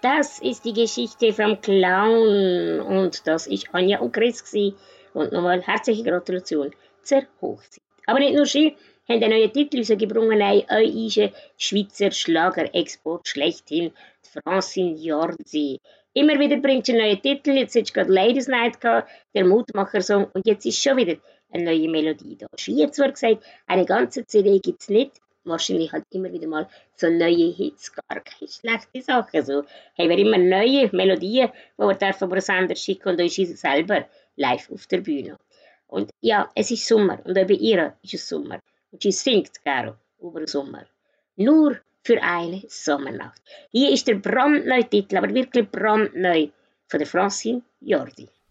Das ist die Geschichte vom Clown. Und das ist Anja und Chris gewesen. Und nochmal herzliche Gratulation zur Hochzeit. Aber nicht nur sie haben einen neuen Titel rausgebracht, nein, auch ist ein Schweizer Schlagerexport schlechthin, die Francine Jordi. Immer wieder bringt sie einen neuen Titel, jetzt hat sie gerade Ladies Night gehabt, der Mutmacher-Song, und jetzt ist schon wieder eine neue Melodie da. Sie hat zwar gesagt, eine ganze CD gibt es nicht, wahrscheinlich halt immer wieder mal so neue Hits, gar keine schlechte Sache. So haben wir immer neue Melodien, die wir dürfen über den Sender schicken, und da ist sie selber live auf der Bühne. Und ja, es ist Sommer und auch bei ihr ist es Sommer. Und sie singt, Caro, über den Sommer. Nur für eine Sommernacht. Hier ist der brandneue Titel, aber wirklich brandneu, von der Francine Jordi.